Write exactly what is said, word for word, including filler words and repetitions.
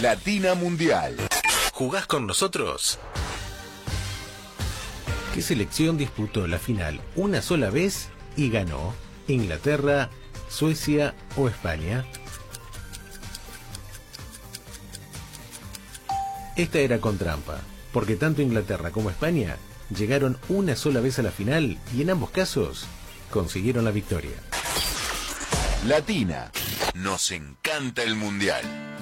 Latina Mundial. ¿Jugás con nosotros? ¿Qué selección disputó la final una sola vez y ganó? ¿Inglaterra, Suecia o España? Esta era con trampa, porque tanto Inglaterra como España llegaron una sola vez a la final y en ambos casos consiguieron la victoria. Latina. Nos encanta el Mundial.